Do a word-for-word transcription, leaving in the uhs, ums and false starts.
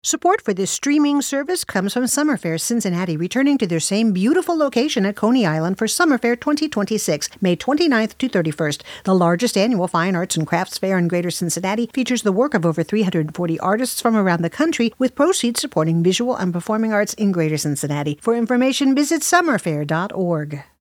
Support for this streaming service comes from Summer Fair Cincinnati, returning to their same beautiful location at Coney Island for Summer Fair twenty twenty-six, May twenty-ninth to thirty-first. The largest annual fine arts and crafts fair in Greater Cincinnati features the work of over three hundred forty artists from around the country, with proceeds supporting visual and performing arts in Greater Cincinnati. For information, visit summer fair dot org.